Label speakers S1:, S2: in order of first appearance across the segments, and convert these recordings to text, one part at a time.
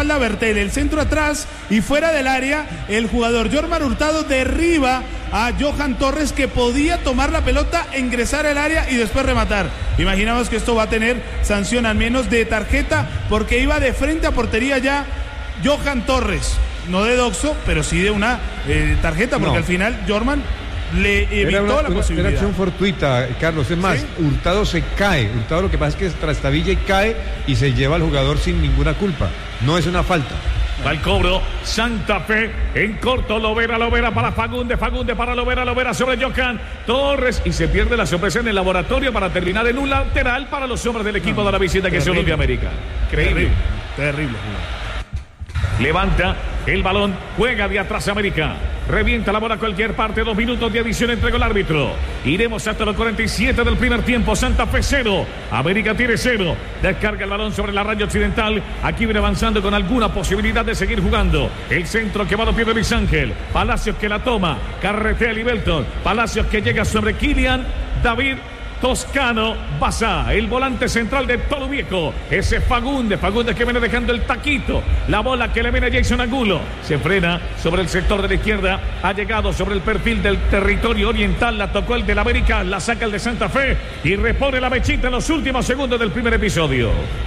S1: espalda a Bertel, el centro atrás y fuera del área, el jugador Jorman Hurtado derriba a Johan Torres, que podía tomar la pelota, ingresar al área y después rematar. Imaginamos que esto va a tener sanción al menos de tarjeta, porque iba de frente a portería ya Johan Torres, no de doxo, pero sí de una tarjeta, porque al final Jorman le evitó la posibilidad.
S2: Era acción fortuita, Carlos. Es más, ¿sí? Hurtado se cae. Hurtado lo que pasa es que trastabilla y cae y se lleva al jugador sin ninguna culpa. No es una falta.
S3: Va el cobro, Santa Fe en corto, Lovera para Fagundes para Lovera sobre Johan Torres, y se pierde la sorpresa en el laboratorio para terminar en un lateral para los hombres del equipo de la visita, que son los de América.
S1: Terrible.
S3: Levanta el balón, juega de atrás América, revienta la bola a cualquier parte, 2 minutos de adición, entregó el árbitro. Iremos hasta los 47 del primer tiempo. Santa Fe 0, América tiene 0. Descarga el balón sobre la raya occidental. Aquí viene avanzando con alguna posibilidad de seguir jugando. El centro que va a los pies de Luis Ángel. Palacios que la toma, carretea Libelton. Palacios que llega sobre Kylian David Toscano Bazá, el volante central de Tolo Viejo. Ese Fagundes que viene dejando el taquito. La bola que le viene a Jason Angulo. Se frena sobre el sector de la izquierda. Ha llegado sobre el perfil del territorio oriental. La tocó el del América. La saca el de Santa Fe. Y repone la mechita en los últimos segundos del primer episodio.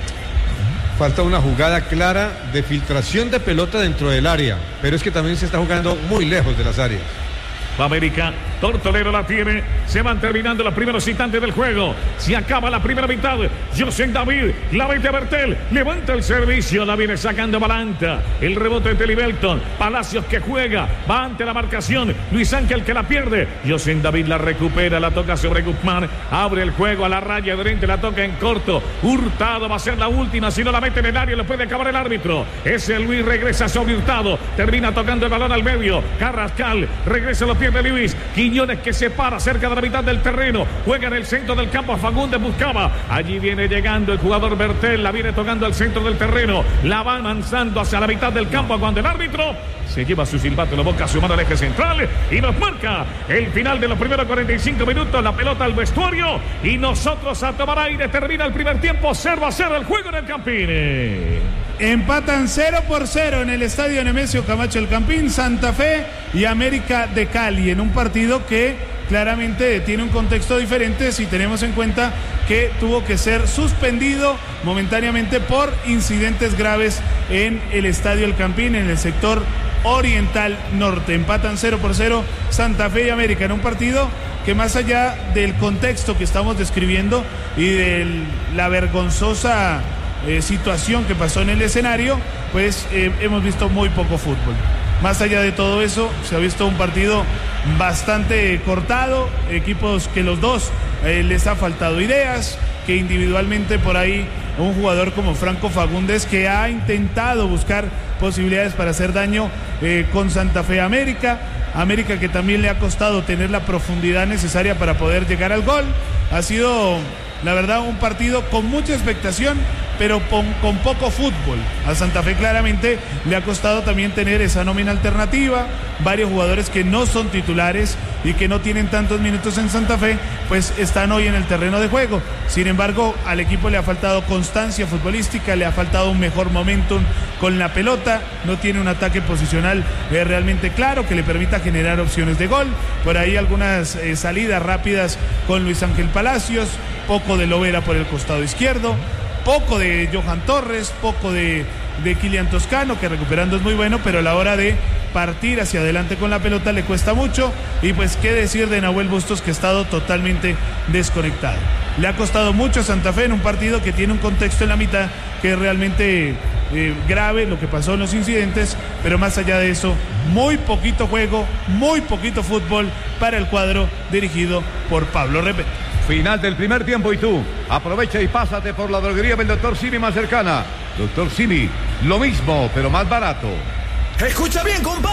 S2: Falta una jugada clara de filtración de pelota dentro del área. Pero es que también se está jugando muy lejos de las áreas.
S3: América, Tortolero la tiene, se van terminando los primeros instantes del juego, se acaba la primera mitad. José David, la mete a Bertel, levanta el servicio, la viene sacando Balanta, el rebote de Libelton, Palacios que juega, va ante la marcación, Luis Ángel que la pierde, José David la recupera, la toca sobre Guzmán, abre el juego a la raya de frente, la toca en corto, Hurtado va a ser la última, si no la mete en el área lo puede acabar el árbitro. Ese Luis regresa sobre Hurtado, termina tocando el balón al medio, Carrascal regresa a los pies de Luis, Quiñones que se para cerca de la mitad del terreno, juega en el centro del campo, a Fagundes buscaba, allí viene llegando el jugador Bertel, la viene tocando al centro del terreno, la va avanzando hacia la mitad del campo, cuando el árbitro se lleva su silbato en la boca, su mano al eje central y nos marca el final de los primeros 45 minutos, la pelota al vestuario y nosotros a tomar aire. Termina el primer tiempo, 0-0 el juego en el Campín.
S1: Empatan 0-0 en el estadio Nemesio Camacho El Campín, Santa Fe y América de Cali, en un partido que claramente tiene un contexto diferente si tenemos en cuenta que tuvo que ser suspendido momentáneamente por incidentes graves en el estadio El Campín, en el sector oriental norte. Empatan 0-0 Santa Fe y América en un partido que, más allá del contexto que estamos describiendo y de la vergonzosa situación que pasó en el escenario, pues hemos visto muy poco fútbol. Más allá de todo eso, se ha visto un partido bastante cortado, equipos que los dos les ha faltado ideas, que individualmente por ahí un jugador como Franco Fagundes, que ha intentado buscar posibilidades para hacer daño con Santa Fe. América que también le ha costado tener la profundidad necesaria para poder llegar al gol. Ha sido, la verdad, un partido con mucha expectación, pero con poco fútbol. A Santa Fe claramente le ha costado también tener esa nómina alternativa, varios jugadores que no son titulares y que no tienen tantos minutos en Santa Fe, pues están hoy en el terreno de juego. Sin embargo, al equipo le ha faltado constancia futbolística, le ha faltado un mejor momentum con la pelota, no tiene un ataque posicional realmente claro que le permita generar opciones de gol. Por ahí algunas salidas rápidas con Luis Ángel Palacios, poco de Lovera por el costado izquierdo, poco de Johan Torres, poco de Kylian Toscano, que recuperando es muy bueno, pero a la hora de partir hacia adelante con la pelota le cuesta mucho. Y pues qué decir de Nahuel Bustos, que ha estado totalmente desconectado. Le ha costado mucho a Santa Fe en un partido que tiene un contexto en la mitad que es realmente grave, lo que pasó en los incidentes, pero más allá de eso, muy poquito juego, muy poquito fútbol para el cuadro dirigido por Pablo Repete.
S4: Final del primer tiempo y tú aprovecha y pásate por la droguería del Dr. Simi más cercana. Dr. Simi, lo mismo, pero más barato.
S5: Escucha bien, compadre.